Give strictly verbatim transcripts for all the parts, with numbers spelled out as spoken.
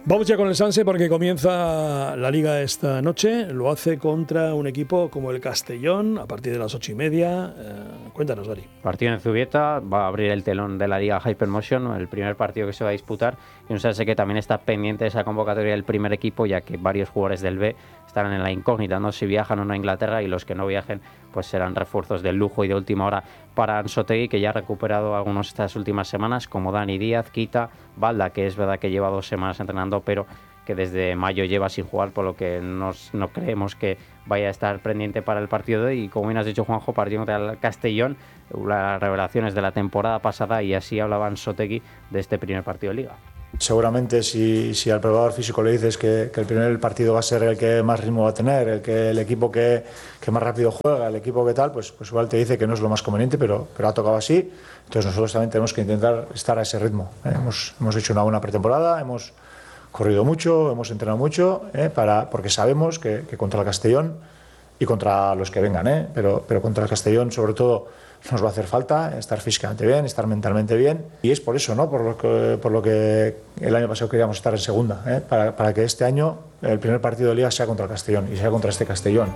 Vamos ya con el Sanse porque comienza la Liga esta noche. Lo hace contra un equipo como el Castellón a partir de las ocho y media. Eh, cuéntanos, Dari. Partido en Zubieta, va a abrir el telón de la Liga Hypermotion, el primer partido que se va a disputar. Y un Sanse que también está pendiente de esa convocatoria del primer equipo, ya que varios jugadores del B estarán en la incógnita, ¿no? Si viajan o no a Inglaterra, y los que no viajen pues serán refuerzos de lujo y de última hora para Anzoátegui, que ya ha recuperado algunos estas últimas semanas, como Dani Díaz, Quita, Balda, que es verdad que lleva dos semanas entrenando, pero que desde mayo lleva sin jugar, por lo que nos, no creemos que vaya a estar pendiente para el partido de hoy. Y como bien has dicho, Juanjo, partido contra el Castellón, las revelaciones de la temporada pasada, y así hablaba Anzoátegui de este primer partido de Liga. Seguramente si, si al preparador físico le dices que, que el primer partido va a ser el que más ritmo va a tener, el, que, el equipo que, que más rápido juega, el equipo que tal, pues, pues igual te dice que no es lo más conveniente, pero, pero ha tocado así. Entonces nosotros también tenemos que intentar estar a ese ritmo. ¿eh? Hemos, hemos hecho una buena pretemporada, hemos corrido mucho, hemos entrenado mucho, ¿eh? para, porque sabemos que, que contra el Castellón y contra los que vengan, ¿eh? pero, pero contra el Castellón sobre todo nos va a hacer falta estar físicamente bien, estar mentalmente bien, y es por eso, ¿no? por, lo que, por lo que el año pasado queríamos estar en segunda, ¿eh? para, para que este año el primer partido de Liga sea contra el Castellón y sea contra este Castellón.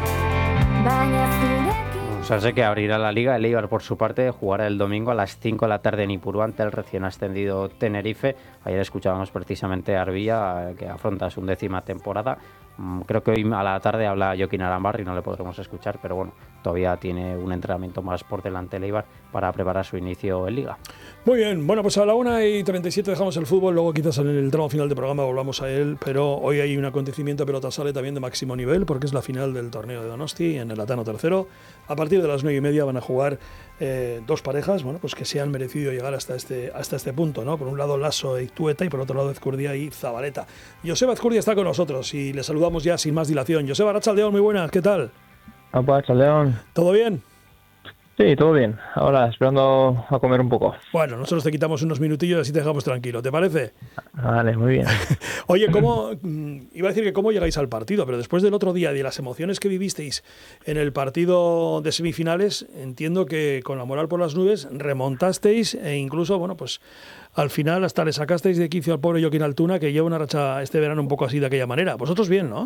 O sea, sé que abrirá la Liga. El Eibar, por su parte, jugará el domingo a las cinco de la tarde en Ipurú ante el recién ascendido Tenerife. Ayer escuchábamos precisamente a Arbilla, que afronta su undécima temporada. Creo que hoy a la tarde habla Joaquín Arambarri, no le podremos escuchar, pero bueno, todavía tiene un entrenamiento más por delante el Eibar para preparar su inicio en Liga. Muy bien, bueno, pues a la una y treinta y siete dejamos el fútbol, luego quizás en el tramo final del programa volvamos a él, pero hoy hay un acontecimiento pelota sale también de máximo nivel, porque es la final del torneo de Donosti en el Atano tercero. A partir de las nueve y media van a jugar eh, dos parejas, bueno, pues que se han merecido llegar hasta este, hasta este punto, ¿no? Por un lado Lasso e Itueta y por otro lado Ezcurdia y Zabaleta. Joseba Ezcurdia está con nosotros y le saludamos ya sin más dilación. Joseba, Arratsaldeon, muy buenas, ¿qué tal? Opa, Arratsaldeon. ¿Todo bien? Sí, todo bien. Ahora esperando a comer un poco. Bueno, nosotros te quitamos unos minutillos y así te dejamos tranquilo, ¿te parece? Vale, muy bien. Oye, ¿cómo iba a decir que cómo llegáis al partido? Pero después del otro día y de las emociones que vivisteis en el partido de semifinales, entiendo que con la moral por las nubes remontasteis e incluso, bueno, pues al final hasta le sacasteis de quicio al pobre Joaquín Altuna, que lleva una racha este verano un poco así de aquella manera. Vosotros bien, ¿no?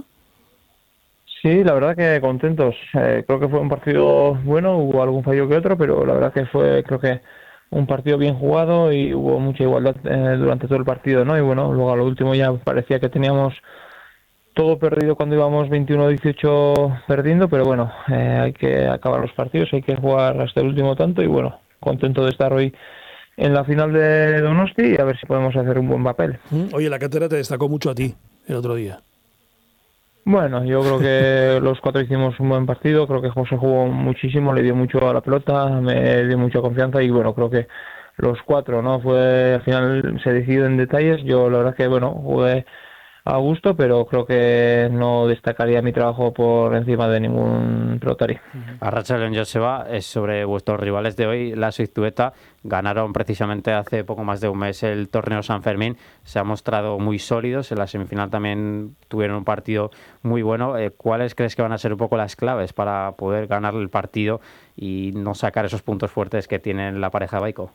Sí, la verdad que contentos. Eh, creo que fue un partido bueno, hubo algún fallo que otro, pero la verdad que fue, creo que un partido bien jugado y hubo mucha igualdad eh, durante todo el partido, ¿no? Y bueno, luego a lo último ya parecía que teníamos todo perdido cuando íbamos veintiuno a dieciocho perdiendo, pero bueno, eh, hay que acabar los partidos, hay que jugar hasta el último tanto y bueno, contento de estar hoy en la final de Donosti y a ver si podemos hacer un buen papel. Oye, la cátedra te destacó mucho a ti el otro día. Bueno, yo creo que los cuatro hicimos un buen partido, creo que José jugó muchísimo, le dio mucho a la pelota, me dio mucha confianza y bueno, creo que los cuatro, ¿no? Fue, al final se decidió en detalles, yo la verdad que bueno, jugué a gusto, pero creo que no destacaría mi trabajo por encima de ningún pelotari. Arratsaldeon, Joseba, es sobre vuestros rivales de hoy. Lasso y Itueta ganaron precisamente hace poco más de un mes el torneo San Fermín, se han mostrado muy sólidos, en la semifinal también tuvieron un partido muy bueno. Eh, ¿Cuáles crees que van a ser un poco las claves para poder ganar el partido y no sacar esos puntos fuertes que tienen la pareja Baiko?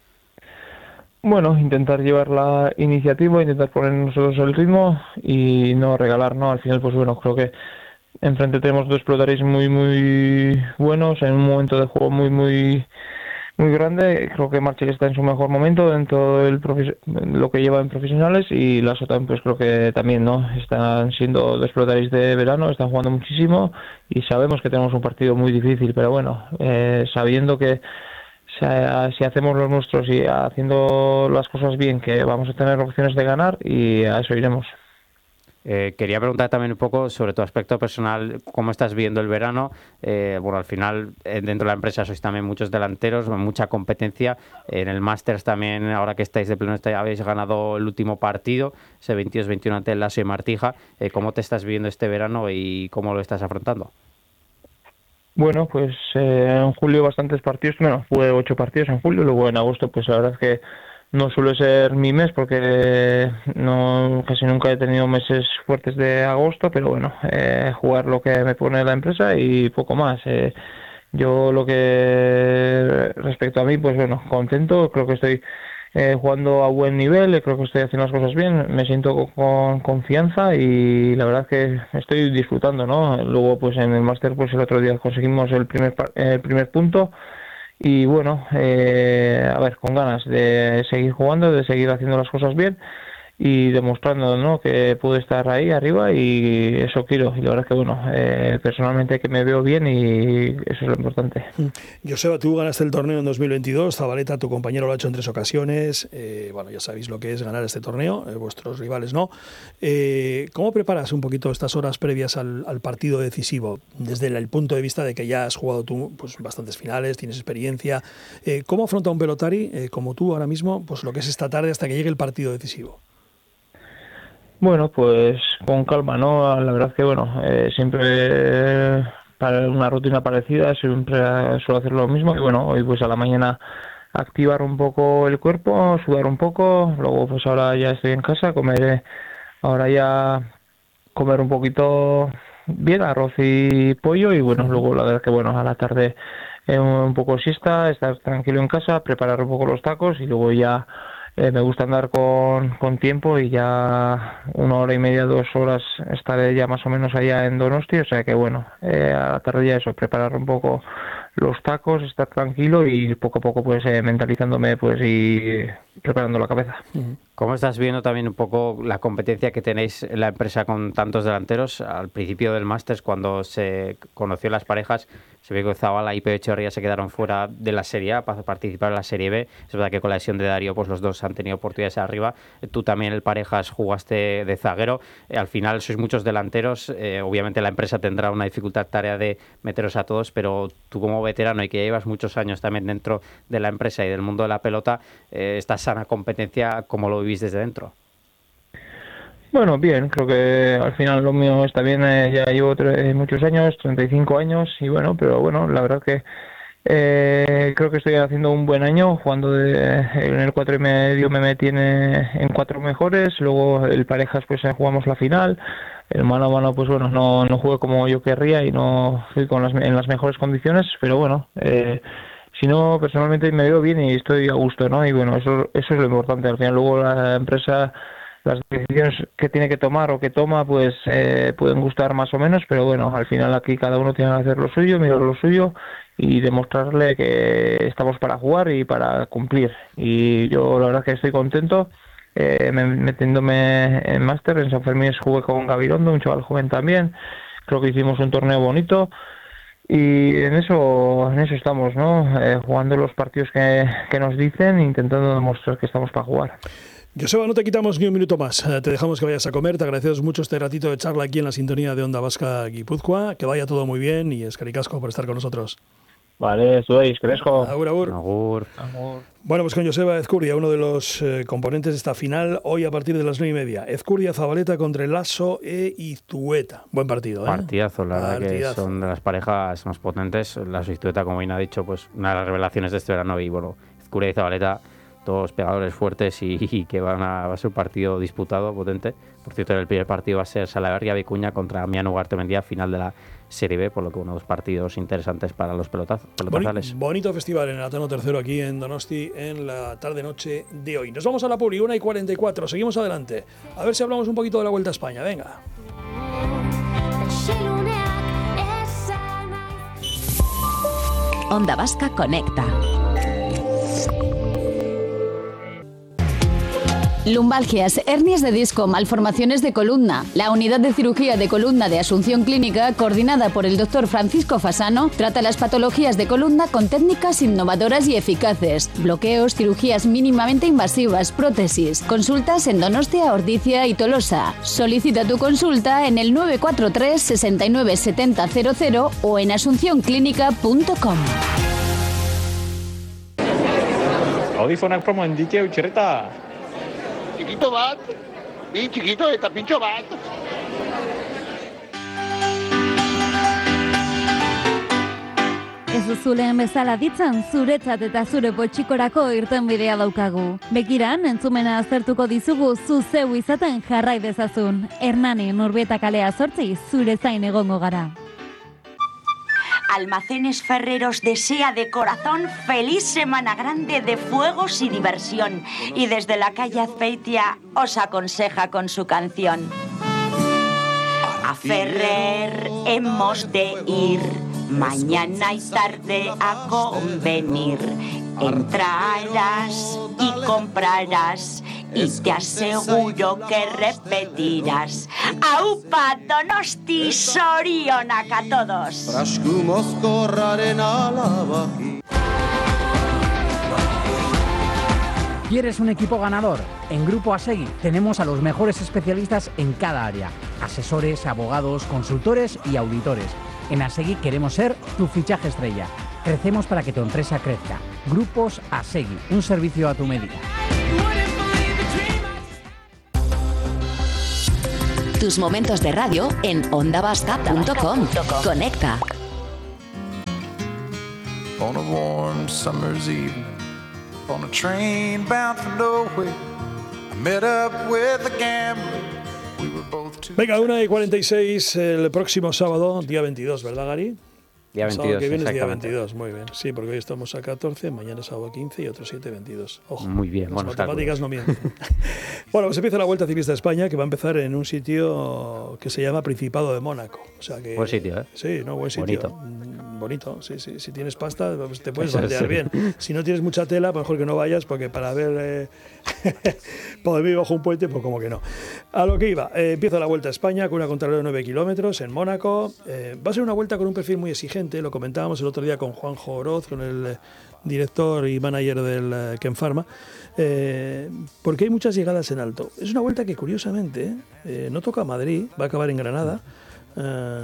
Bueno, intentar llevar la iniciativa, intentar poner nosotros el ritmo y no regalar, ¿no? Al final, pues bueno, creo que enfrente tenemos dos pelotaris muy, muy buenos, en un momento de juego muy, muy muy grande. Creo que Marchik está en su mejor momento dentro del profes- lo que lleva en profesionales y Lasso también, pues creo que también, ¿no? Están siendo dos pelotaris de verano, están jugando muchísimo y sabemos que tenemos un partido muy difícil, pero bueno, eh, sabiendo que si hacemos los nuestros y haciendo las cosas bien, que vamos a tener opciones de ganar y a eso iremos. Eh, quería preguntar también un poco sobre tu aspecto personal, cómo estás viendo el verano. Eh, bueno, al final eh, dentro de la empresa sois también muchos delanteros, mucha competencia. En el Masters también, ahora que estáis de pleno, habéis ganado el último partido, ese veintidós veintiuno ante el Lasso y Martija. Eh, ¿Cómo te estás viendo este verano y cómo lo estás afrontando? Bueno, pues eh, en julio bastantes partidos, bueno, jugué ocho partidos en julio, luego en agosto pues la verdad es que no suele ser mi mes porque no casi nunca he tenido meses fuertes de agosto, pero bueno, eh, jugar lo que me pone la empresa y poco más. Eh, yo lo que respecto a mí, pues bueno, contento, creo que estoy eh, jugando a buen nivel, creo que estoy haciendo las cosas bien, me siento con confianza y la verdad que estoy disfrutando, ¿no? Luego pues en el máster pues el otro día conseguimos el primer, el primer punto. Y bueno, eh, a ver, con ganas de seguir jugando, de seguir haciendo las cosas bien y demostrando, ¿no?, que puedo estar ahí arriba y eso quiero. Y la verdad es que, bueno, eh, personalmente que me veo bien y eso es lo importante. Joseba, tú ganaste el torneo en dos mil veintidós, Zabaleta, tu compañero, lo ha hecho en tres ocasiones. Eh, bueno, ya sabéis lo que es ganar este torneo, eh, vuestros rivales no. Eh, ¿Cómo preparas un poquito estas horas previas al, al partido decisivo? Desde el, el punto de vista de que ya has jugado tú pues, bastantes finales, tienes experiencia. Eh, ¿Cómo afronta un pelotari, eh, como tú ahora mismo, pues lo que es esta tarde hasta que llegue el partido decisivo? Bueno, pues con calma, ¿no? La verdad que, bueno, eh, siempre eh, para una rutina parecida, siempre suelo hacer lo mismo. Y bueno, hoy pues a la mañana activar un poco el cuerpo, sudar un poco. Luego pues ahora ya estoy en casa, comeré, ahora ya comer un poquito bien, arroz y pollo. Y bueno, luego la verdad que, bueno, a la tarde eh, un poco siesta, estar tranquilo en casa, preparar un poco los tacos y luego ya... Eh, me gusta andar con, con tiempo y ya una hora y media, dos horas estaré ya más o menos allá en Donosti, o sea que bueno, eh, a la tarde ya eso, preparar un poco los tacos, estar tranquilo y poco a poco pues eh, mentalizándome pues y preparando la cabeza. ¿Cómo estás viendo también un poco la competencia que tenéis en la empresa con tantos delanteros? Al principio del Masters, cuando se conoció las parejas, se ve que Zabala y Pep Echeverría se quedaron fuera de la Serie A para participar en la Serie B. Es verdad que con la lesión de Darío, pues los dos han tenido oportunidades arriba. Tú también, el parejas, jugaste de zaguero. Eh, al final sois muchos delanteros. Eh, obviamente la empresa tendrá una dificultad tarea de meteros a todos, pero tú como veterano y que llevas muchos años también dentro de la empresa y del mundo de la pelota, eh, esta sana competencia, ¿cómo lo vivís desde dentro? Bueno, bien, creo que al final lo mío está bien, eh, ya llevo tre- muchos años, treinta y cinco años, y bueno, pero bueno, la verdad que eh, creo que estoy haciendo un buen año, jugando de, en el cuatro y medio me metí en, en cuatro mejores, luego el parejas pues eh, jugamos la final, el mano a mano pues bueno, no, no jugué como yo querría y no fui con las, en las mejores condiciones, pero bueno, eh, si no, personalmente me veo bien y estoy a gusto, ¿no? Y bueno, eso, eso es lo importante, al final luego la empresa... Las decisiones que tiene que tomar o que toma pues eh, pueden gustar más o menos, pero bueno, al final aquí cada uno tiene que hacer lo suyo, mirar lo suyo y demostrarle que estamos para jugar y para cumplir. Y yo la verdad que estoy contento eh, metiéndome en máster. En San Fermín jugué con Gabirondo, un chaval joven también, creo que hicimos un torneo bonito y en eso en eso estamos, ¿no? Eh, jugando los partidos que, que nos dicen e intentando demostrar que estamos para jugar. Joseba, no te quitamos ni un minuto más. Te dejamos que vayas a comer. Te agradecemos mucho este ratito de charla aquí en la sintonía de Onda Vasca Guipúzcoa. Que vaya todo muy bien y eskerikasco por estar con nosotros. Vale, zuei, eskerikasco. Agur, agur. Agur. Agur. Bueno, pues con Joseba Ezcurdia, uno de los eh, componentes de esta final, hoy a partir de las nueve y media. Ezcurdia, Zabaleta contra el Lasso e Iztueta. Buen partido, ¿eh? Partidazo, la verdad Partidazo. que son de las parejas más potentes. Lasso y Iztueta, como bien ha dicho, pues una de las revelaciones de este verano. Y bueno, Ezcurdia y Zabaleta, todos pegadores fuertes y, y que van a, va a ser un partido disputado, potente. Por cierto, el primer partido va a ser Salaberria Vicuña contra Mian Ugarte Mendía, final de la Serie B, por lo que uno de los partidos interesantes para los pelotazos, pelotazales. Boni, bonito festival en el Atano Tercero aquí en Donosti en la tarde-noche de hoy. Nos vamos a la Publi, una y cuarenta y cuatro. Seguimos adelante. A ver si hablamos un poquito de la Vuelta a España. Venga. Onda Vasca Conecta. Lumbalgias, hernias de disco, malformaciones de columna. La unidad de cirugía de columna de Asunción Clínica, coordinada por el doctor Francisco Fasano, trata las patologías de columna con técnicas innovadoras y eficaces. Bloqueos, cirugías mínimamente invasivas, prótesis. Consultas en Donostia, Ordizia y Tolosa. Solicita tu consulta en el nueve cuatro tres, seis nueve siete cero cero cero o en asunción clínica punto com. Audifonak promo handitia utxerreta. Txikito bat, bi txikito eta pintxo bat. Ez duzuleen bezala ditzan, zuretzat eta zure potxikorako irtenbidea daukagu. Begiran, entzumena aztertuko dizugu zu zeu izaten jarrai dezazun. Hernani Nurbieta kalea zortzi, zure zain egongo gara. Almacenes Ferreros desea de corazón feliz Semana Grande de fuegos y diversión. Y desde la calle Azpeitia os aconseja con su canción. A Ferrer hemos de ir, mañana y tarde a convenir. Entrarás y comprarás y te aseguro que repetirás. Aupa Donosti zorionak a todos. ¿Quieres un equipo ganador? En Grupo Asegui tenemos a los mejores especialistas en cada área. Asesores, abogados, consultores y auditores. En Asegui queremos ser tu fichaje estrella. Crecemos para que tu empresa crezca. Grupos Asegui, un servicio a tu medida. Tus momentos de radio en onda vasca punto com. Conecta. On a warm summer's evening, on a train bound for nowhere, I met up with a gambler. We were both too. Venga, una y cuarenta y seis el próximo sábado, día veintidós, ¿verdad, Gary? Día veintidós, sábado que viene es día exactamente. veintidós, muy bien. Sí, porque hoy estamos a catorce, mañana es sábado quince y otro siete, veintidós. Ojo, Muy bien, las buenos matemáticas cálculos. no mienten. Bueno, pues empieza la Vuelta Ciclista a España, que va a empezar en un sitio que se llama Principado de Mónaco. O sea que, Buen sitio, ¿eh? Sí, no, buen sitio. Bonito. Mm, Bonito, sí, sí. Si tienes pasta, pues te puedes Eso bandear sí. bien. Si no tienes mucha tela, mejor que no vayas, porque para ver eh, por mí bajo un puente, pues como que no. A lo que iba, eh, empieza la Vuelta a España con una contrarreloj de nueve kilómetros en Mónaco. Eh, va a ser una vuelta con un perfil muy exigente, lo comentábamos el otro día con Juanjo Oroz, con el eh, director y manager del eh, Ken Pharma, eh, porque hay muchas llegadas en alto. Es una vuelta que curiosamente eh, no toca Madrid, va a acabar en Granada. Eh,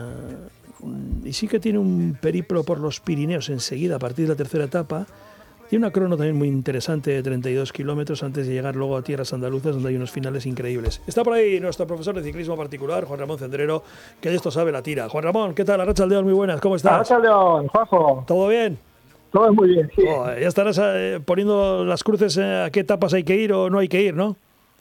y sí que tiene un periplo por los Pirineos enseguida, a partir de la tercera etapa. Tiene una crono también muy interesante de treinta y dos kilómetros antes de llegar luego a tierras andaluzas, donde hay unos finales increíbles. Está por ahí nuestro profesor de ciclismo particular, Juan Ramón Cendrero, que de esto sabe la tira. Juan Ramón, ¿qué tal? Arratsaldeon, muy buenas, ¿cómo estás? Arratsaldeon, Juanjo. ¿Todo bien? Todo muy bien, sí. Oh, ya estarás eh, poniendo las cruces eh, a qué etapas hay que ir o no hay que ir, ¿no?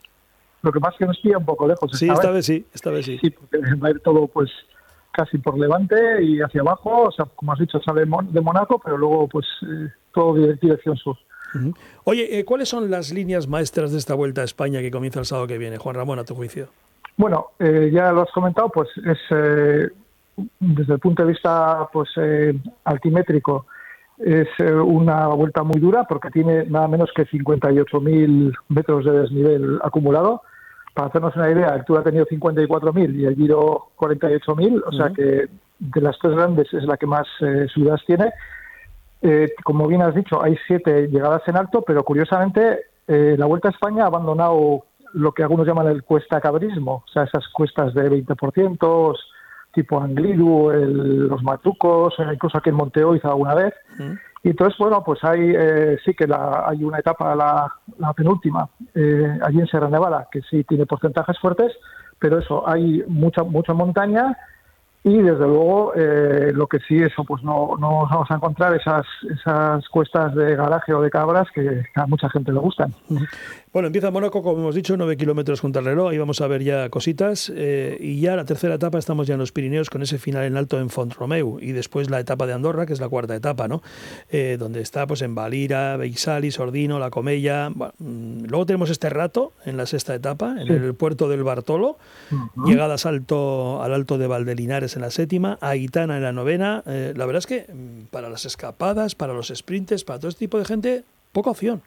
Lo que pasa es que nos pilla un poco lejos. Sí, esta vez sí, esta vez sí. Sí, porque va a ir todo pues casi por Levante y hacia abajo, o sea, como has dicho, sale de Mónaco, pero luego pues eh, todo dirección sur. Uh-huh. Oye, eh, ¿cuáles son las líneas maestras de esta Vuelta a España que comienza el sábado que viene, Juan Ramón, a tu juicio? Bueno, eh, ya lo has comentado, pues es eh, desde el punto de vista pues eh, altimétrico, es eh, una vuelta muy dura porque tiene nada menos que cincuenta y ocho mil metros de desnivel acumulado. Para hacernos una idea, el Tour ha tenido cincuenta y cuatro mil y el Giro cuarenta y ocho mil, o sea Uh-huh. que de las tres grandes es la que más eh, subidas tiene. Eh, como bien has dicho, hay siete llegadas en alto, pero curiosamente eh, la Vuelta a España ha abandonado lo que algunos llaman el cuestacabrismo, o sea, esas cuestas de veinte por ciento, tipo Angliru, el, los Matucos, eh, incluso aquí en Monteoiz alguna vez. Uh-huh. Y entonces, bueno, pues hay eh, sí que la, hay una etapa, la, la penúltima, eh, allí en Sierra Nevada, que sí tiene porcentajes fuertes, pero eso, hay mucha mucha montaña. Y desde luego eh, lo que sí, eso pues no, no vamos a encontrar esas esas cuestas de garaje o de cabras que a mucha gente le gustan. Bueno, empieza Mónaco, como hemos dicho, nueve kilómetros contra el reloj, ahí vamos a ver ya cositas, eh, y ya la tercera etapa estamos ya en los Pirineos con ese final en alto en Font-Romeu, y después la etapa de Andorra, que es la cuarta etapa, ¿no? Eh, donde está pues en Valira, Beixali, Sordino, La Comella. Bueno, luego tenemos este rato en la sexta etapa, en Sí. el puerto del Bartolo, Uh-huh. llegadas alto, al alto de Valdelinares en la séptima, Aitana en la novena. Eh, la verdad es que mm, para las escapadas, para los sprints, para todo este tipo de gente, poca opción.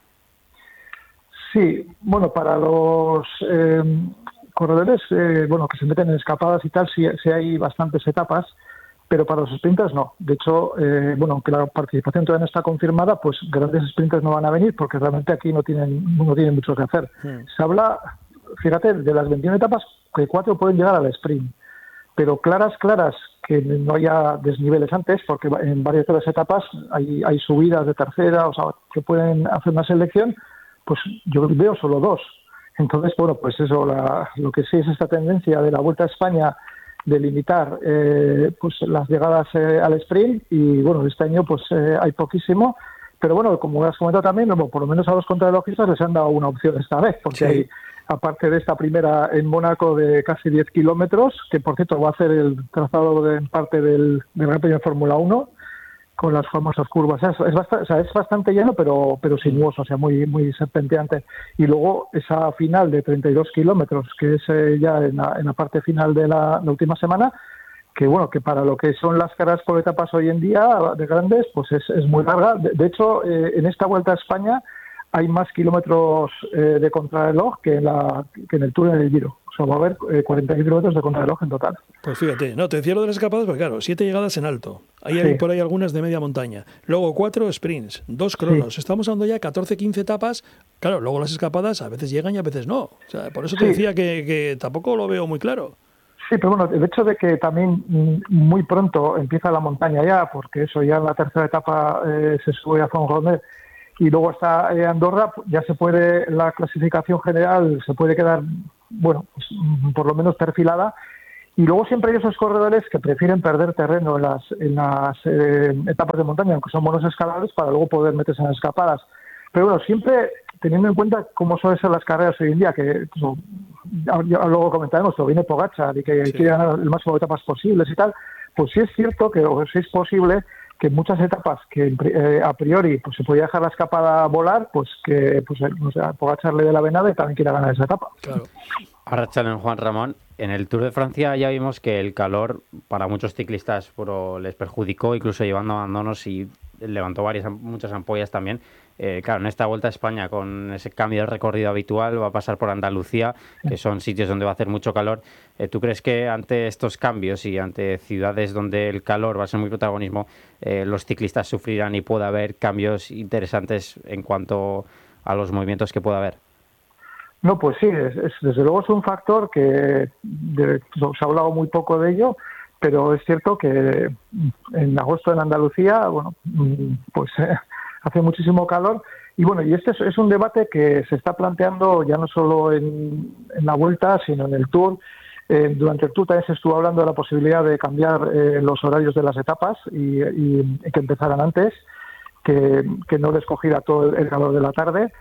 Sí, bueno, para los eh, corredores eh, bueno, que se meten en escapadas y tal, sí, sí hay bastantes etapas, pero para los sprinters no. De hecho, eh, bueno, aunque la participación todavía no está confirmada, pues grandes sprinters no van a venir porque realmente aquí no tienen, no tienen mucho que hacer. Hmm. Se habla, fíjate, de las veintiuna etapas, que cuatro pueden llegar al sprint, pero claras, claras, que no haya desniveles antes, porque en varias de las etapas hay, hay subidas de tercera, o sea, que pueden hacer una selección, pues yo veo solo dos. Entonces, bueno, pues eso, la, lo que sí es esta tendencia de la Vuelta a España de limitar eh, pues las llegadas eh, al sprint, y bueno, este año pues eh, hay poquísimo, pero bueno, como has comentado también, bueno, por lo menos a los contrarrelojistas les han dado una opción esta vez, porque Sí. hay, aparte de esta primera en Mónaco de casi diez kilómetros, que por cierto va a hacer el trazado de, en parte del, del Gran Premio de Fórmula uno, con las famosas curvas. Es, es, bastante, o sea, es bastante llano, pero pero sinuoso, o sea, muy muy serpenteante. Y luego esa final de treinta y dos kilómetros, que es eh, ya en la, en la parte final de la, la última semana, que bueno, que para lo que son las carreras por etapas hoy en día de grandes, pues es, es muy larga. De, de hecho, eh, en esta Vuelta a España hay más kilómetros eh, de contrarreloj que en, la, que en el Tour y en el Giro. O sea, va a haber eh, cuarenta kilómetros de contrarreloj en total. Pues fíjate, no, te decía lo de las escapadas, porque claro, siete llegadas en alto. Ahí hay Sí. por ahí algunas de media montaña. Luego cuatro sprints, dos cronos. Sí. Estamos hablando ya catorce, quince etapas. Claro, luego las escapadas a veces llegan y a veces no. O sea, por eso te Sí. decía que, que tampoco lo veo muy claro. Sí, pero bueno, el hecho de que también mm, muy pronto empieza la montaña ya, porque eso ya en la tercera etapa eh, se sube a Font-Romeu y luego está eh, Andorra, ya se puede, la clasificación general se puede quedar, bueno, pues, mm, por lo menos perfilada. Y luego siempre hay esos corredores que prefieren perder terreno en las, en las eh, etapas de montaña, aunque son buenos escaladores, para luego poder meterse en las escapadas. Pero bueno, siempre teniendo en cuenta cómo suelen ser las carreras hoy en día, que pues, ya, ya luego comentaremos, que viene Pogačar y que sí. quiere ganar el máximo de etapas posibles y tal, pues sí es cierto que o sí es posible que muchas etapas que eh, a priori pues se podía dejar la escapada volar, pues que pues, no sé, a Pogačar le dé la venada y también quiera ganar esa etapa. Claro. Arratsaldeon, Juan Ramón. En el Tour de Francia ya vimos que el calor para muchos ciclistas bueno, les perjudicó, incluso llevando abandonos y levantó varias muchas ampollas también. Eh, claro, en esta Vuelta a España, con ese cambio de recorrido habitual, va a pasar por Andalucía, que son sitios donde va a hacer mucho calor. Eh, ¿Tú crees que ante estos cambios y ante ciudades donde el calor va a ser muy protagonismo, eh, los ciclistas sufrirán y pueda haber cambios interesantes en cuanto a los movimientos que pueda haber? No, pues sí, es, es, desde luego es un factor que de, se ha hablado muy poco de ello, pero es cierto que en agosto en Andalucía, bueno, pues eh, hace muchísimo calor y bueno, y este es, es un debate que se está planteando ya no solo en, en la Vuelta, sino en el Tour. Eh, durante el Tour también se estuvo hablando de la posibilidad de cambiar eh, los horarios de las etapas y, y, y que empezaran antes, que, que no les cogiera todo el calor de la tarde.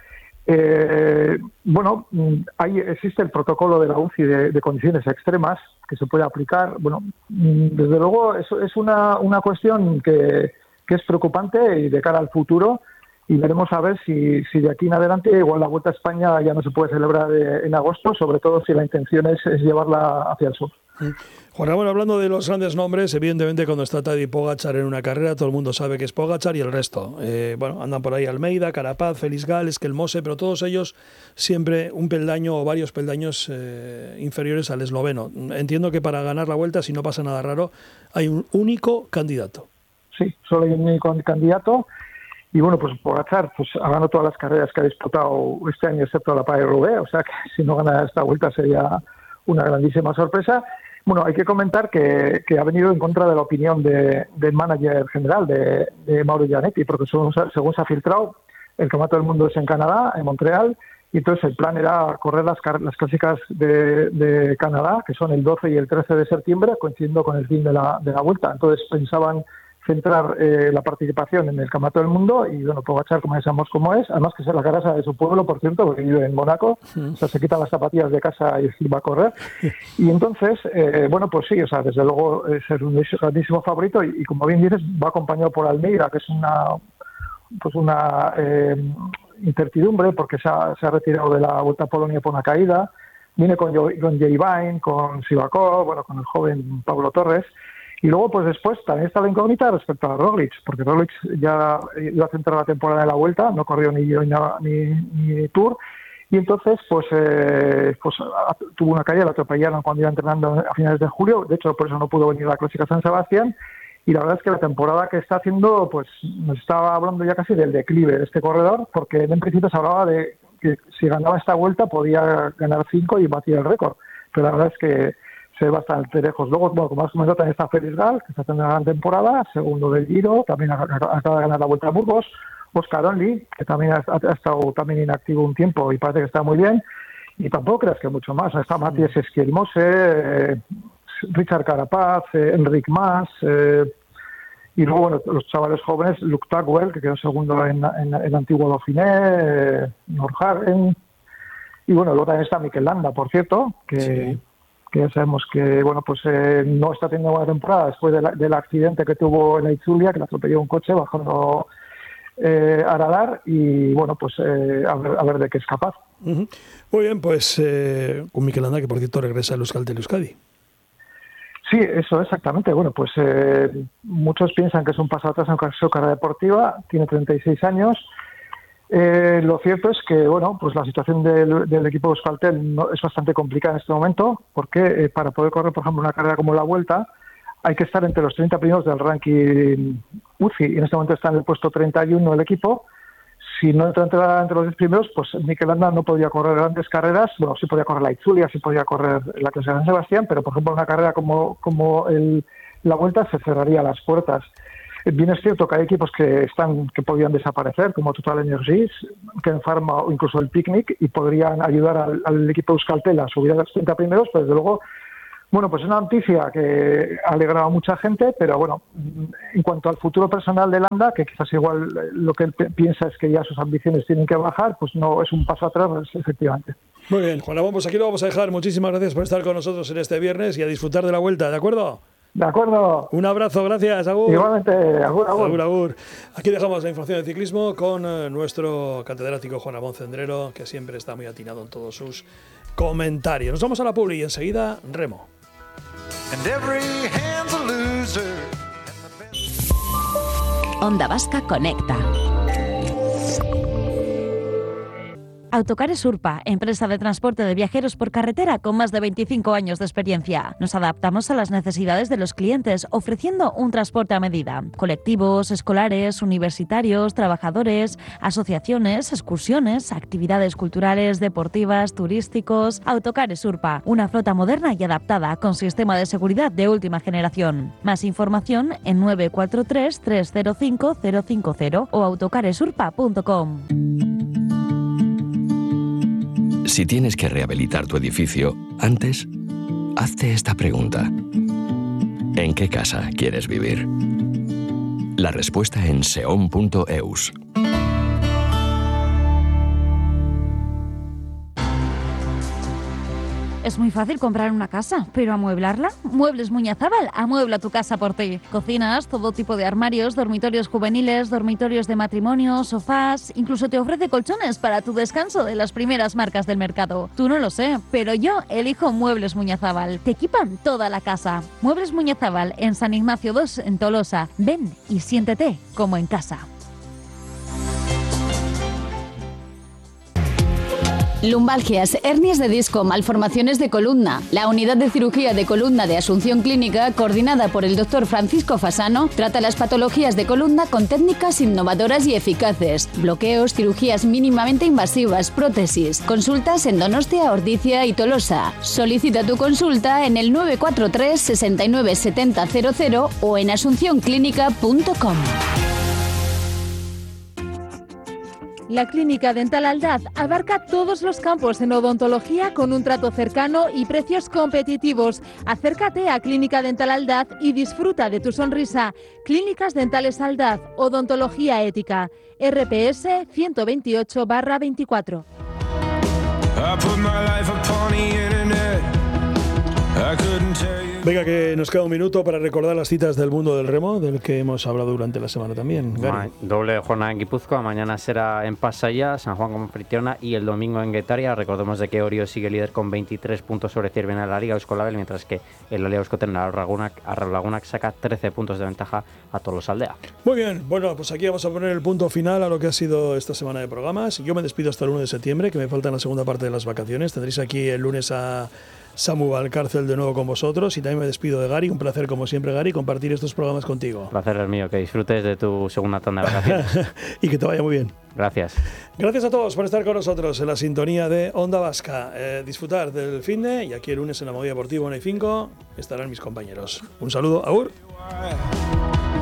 Eh, bueno, ahí existe el protocolo de la U C I de, de condiciones extremas que se puede aplicar. Bueno, desde luego eso es una, una cuestión que, que es preocupante y de cara al futuro, y veremos a ver si, si de aquí en adelante igual la Vuelta a España ya no se puede celebrar en agosto, sobre todo si la intención es, es llevarla hacia el sur. Juan Ramón, hablando de los grandes nombres, evidentemente cuando está Tadej Pogačar en una carrera, todo el mundo sabe que es Pogačar y el resto. Eh, bueno, andan por ahí Almeida, Carapaz, Félix Gall, Esquelmose, pero todos ellos siempre un peldaño o varios peldaños eh, inferiores al esloveno. Entiendo que para ganar la Vuelta, si no pasa nada raro, hay un único candidato. Sí, solo hay un único candidato. Y bueno, pues Pogačar pues, ha ganado todas las carreras que ha disputado este año, excepto la Paris-Roubaix, o sea que si no gana esta Vuelta sería una grandísima sorpresa. Bueno, hay que comentar que, que ha venido en contra de la opinión de, del manager general, de, de Mauro Gianetti, porque según, según se ha filtrado, el Campeonato del Mundo es en Canadá, en Montreal, y entonces el plan era correr las, las clásicas de, de Canadá, que son el doce y el trece de septiembre, coincidiendo con el fin de la, de la Vuelta. Entonces pensaban centrar eh, la participación en el Campeonato del Mundo y bueno, Pogačar, como ya sabemos cómo es, además que es la casa de su pueblo, por cierto, porque vive en Mónaco, sí. O sea, se quita las zapatillas de casa y va a correr. Y entonces, eh, bueno, pues sí, o sea, desde luego es un grandísimo favorito y, y como bien dices, va acompañado por Almeida, que es una pues una eh, incertidumbre porque se ha, se ha retirado de la Vuelta a Polonia por una caída, viene con, con Jay Vine, con Sivakov, bueno, con el joven Pablo Torres. Y luego, pues después, también está la incógnita respecto a Roglic, porque Roglic ya iba a centrar la temporada de la Vuelta, no corrió ni ni, ni Tour, y entonces, pues, eh, pues tuvo una caída, la atropellaron cuando iba entrenando a finales de julio, de hecho, por eso no pudo venir a la Clásica San Sebastián, y la verdad es que la temporada que está haciendo, pues, nos estaba hablando ya casi del declive de este corredor, porque en principio se hablaba de que si ganaba esta Vuelta podía ganar cinco y batir el récord, pero la verdad es que se ve bastante lejos. Luego, bueno, como has comentado, también está Félix Gall, que está haciendo una gran temporada, segundo del Giro, también acaba de ganar la Vuelta a Burgos. Oscar Onley, que también ha, ha estado también inactivo un tiempo y parece que está muy bien. Y tampoco creas que mucho más. Está Matías Esquelmose, eh, Richard Carapaz, eh, Enric Mas, eh, y luego, bueno, los chavales jóvenes, Luke Tugwell, que quedó segundo en, en, en el antiguo Dauphiné, eh, Norhagen, y bueno, luego también está Mikel Landa, por cierto, que... Sí. que ya sabemos que bueno pues eh, no está teniendo buena temporada después de la, del accidente que tuvo en la Itzulia, que le atropelló un coche bajando eh, a Aradar, y bueno pues eh, a, ver, a ver de qué es capaz. Uh-huh. Muy bien, pues eh, con Mikel Landa, que por cierto regresa al Euskaltel Euskadi. Sí, eso exactamente. Bueno, pues eh, muchos piensan que es un paso atrás en su carrera deportiva. Tiene treinta y seis años. Eh, lo cierto es que, bueno, pues la situación del, del equipo de Euskaltel no, es bastante complicada en este momento, porque eh, para poder correr, por ejemplo, una carrera como la Vuelta, hay que estar entre los treinta primeros del ranking U C I, y en este momento está en el puesto treinta y uno el equipo. Si no entra entre, entre los diez primeros, pues Mikel Landa no podría correr grandes carreras. Bueno, sí podía correr la Itzulia, sí podía correr la clase de San Sebastián, pero por ejemplo una carrera como, como el, la Vuelta se cerraría las puertas. Bien es cierto que hay equipos que están que podrían desaparecer, como Total Energies, Ken Pharma o incluso el Picnic, y podrían ayudar al, al equipo Euskaltel a subir a los treinta primeros, pero desde luego, bueno, pues es una noticia que ha alegrado a mucha gente, pero bueno, en cuanto al futuro personal de Landa, que quizás igual lo que él piensa es que ya sus ambiciones tienen que bajar, pues no es un paso atrás, efectivamente. Muy bien, Juan Ramón, pues aquí lo vamos a dejar. Muchísimas gracias por estar con nosotros en este viernes y a disfrutar de la Vuelta, ¿de acuerdo? De acuerdo. Un abrazo, gracias, agur. Igualmente, agur, agur. Agur, agur. Aquí dejamos la información de ciclismo con eh, nuestro catedrático Juan Ramón Cendrero, que siempre está muy atinado en todos sus comentarios. Nos vamos a la publi y enseguida remo. And every hand's a loser. Onda Vasca Conecta. Autocares Urpa, empresa de transporte de viajeros por carretera con más de veinticinco años de experiencia. Nos adaptamos a las necesidades de los clientes, ofreciendo un transporte a medida. Colectivos, escolares, universitarios, trabajadores, asociaciones, excursiones, actividades culturales, deportivas, turísticos. Autocares Urpa, una flota moderna y adaptada con sistema de seguridad de última generación. Más información en nueve cuatro tres, tres cero cinco, cero cinco cero o autocaresurpa punto com. Si tienes que rehabilitar tu edificio, antes, hazte esta pregunta. ¿En qué casa quieres vivir? La respuesta en seon punto eus. Es muy fácil comprar una casa, pero ¿amueblarla? Muebles Muñazábal amuebla tu casa por ti. Cocinas, todo tipo de armarios, dormitorios juveniles, dormitorios de matrimonio, sofás, incluso te ofrece colchones para tu descanso de las primeras marcas del mercado. Tú no lo sé, pero yo elijo Muebles Muñazábal. Te equipan toda la casa. Muebles Muñazábal en San Ignacio dos en Tolosa. Ven y siéntete como en casa. Lumbalgias, hernias de disco, malformaciones de columna. La unidad de cirugía de columna de Asunción Clínica, coordinada por el doctor Francisco Fasano, trata las patologías de columna con técnicas innovadoras y eficaces. Bloqueos, cirugías mínimamente invasivas, prótesis. Consultas en Donostia, Ordizia y Tolosa. Solicita tu consulta en el nueve cuatro tres, seis nueve siete cero cero cero o en asunción clínica punto com. La Clínica Dental Aldaz abarca todos los campos en odontología con un trato cercano y precios competitivos. Acércate a Clínica Dental Aldaz y disfruta de tu sonrisa. Clínicas Dentales Aldaz, odontología ética. R P S ciento veintiocho barra veinticuatro. Venga, que nos queda un minuto para recordar las citas del mundo del remo, del que hemos hablado durante la semana también. Gary. Doble jornada en Guipúzcoa, mañana será en Pasaia, San Juan con Fritiona y el domingo en Guetaria. Recordemos de que Orio sigue líder con veintitrés puntos sobre Ciervena en la Liga Euskolabel, mientras que el Alea Euskoten Arrelagunak saca trece puntos de ventaja a Tolosaldea. Muy bien, bueno, pues aquí vamos a poner el punto final a lo que ha sido esta semana de programas. Yo me despido hasta el uno de septiembre, que me falta en la segunda parte de las vacaciones. Tendréis aquí el lunes a Samu Valcárcel de nuevo con vosotros, y también me despido de Gary. Un placer como siempre, Gary, compartir estos programas contigo. Un placer es mío, que disfrutes de tu segunda tanda de vacaciones. Y que te vaya muy bien. Gracias. Gracias a todos por estar con nosotros en la sintonía de Onda Vasca. Eh, disfrutar del finde, y aquí el lunes en la Movida Deportiva uno y cinco estarán mis compañeros. Un saludo, agur.